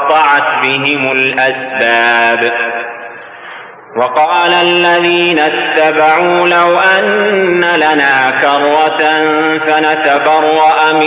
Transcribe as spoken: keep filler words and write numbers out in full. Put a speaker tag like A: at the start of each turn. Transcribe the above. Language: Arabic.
A: وتقطعت بهم الأسباب. وقال الذين اتبعوا لو أن لنا كرة فنتبرأ